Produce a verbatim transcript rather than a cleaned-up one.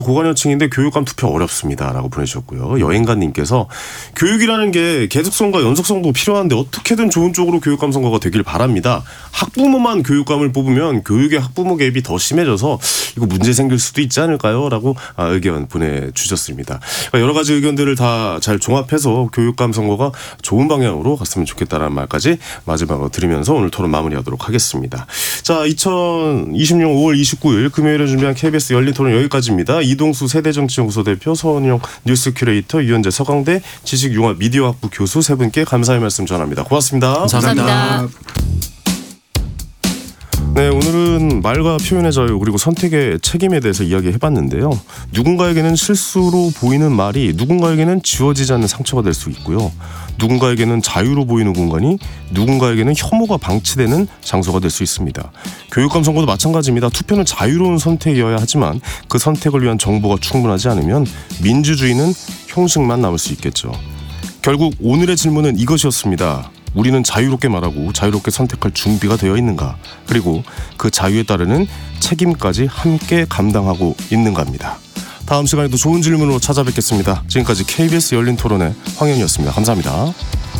고관여층인데 교육감 투표 어렵습니다라고 보내주셨고요. 여행가님께서 교육이라는 게 계속성과 연속성도 필요한데 어떻게든 좋은 쪽으로 교육감 선거가 되길 바랍니다. 학부모만 교육감을 뽑으면 교육의 학부모 갭이 더 심해져서 이거 문제 생길 수도 있지 않을까요? 라고 의견 보내주셨습니다. 여러 가지 의견들을 다 잘 종합해서 교육감 선거가 좋은 방향으로 갔으면 좋겠다는 말까지 마지막으로 드리면서 오늘 토론 마무리하도록 하겠습니다. 자, 이천이십 년 오월 이십구일 금요일에 준비한 케이비에스 열린 토론 여기까지입니다. 이동수 세대정치연구소 대표, 서원영 뉴스 큐레이터, 유현재 서강대 지식융합 미디어학부 교수 세 분께 감사의 말씀 전합니다. 고맙습니다. 감사합니다. 감사합니다. 네, 오늘은 말과 표현의 자유 그리고 선택의 책임에 대해서 이야기해봤는데요. 누군가에게는 실수로 보이는 말이 누군가에게는 지워지지 않는 상처가 될 수 있고요. 누군가에게는 자유로 보이는 공간이 누군가에게는 혐오가 방치되는 장소가 될 수 있습니다. 교육감 선거도 마찬가지입니다. 투표는 자유로운 선택이어야 하지만 그 선택을 위한 정보가 충분하지 않으면 민주주의는 형식만 남을 수 있겠죠. 결국 오늘의 질문은 이것이었습니다. 우리는 자유롭게 말하고 자유롭게 선택할 준비가 되어 있는가? 그리고 그 자유에 따르는 책임까지 함께 감당하고 있는가입니다. 다음 시간에도 좋은 질문으로 찾아뵙겠습니다. 지금까지 케이비에스 열린 토론의 황현이었습니다. 감사합니다.